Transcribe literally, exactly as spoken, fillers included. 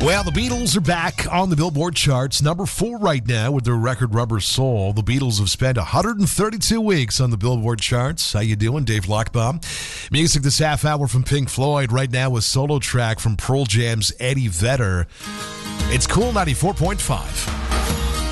Well, the Beatles are back on the Billboard charts. Number four right now with their record Rubber Soul. The Beatles have spent one hundred thirty-two weeks on the Billboard charts. How you doing, Dave Lockbaum? Music this half hour from Pink Floyd. Right now a solo track from Pearl Jam's Eddie Vedder. It's Cool ninety-four point five.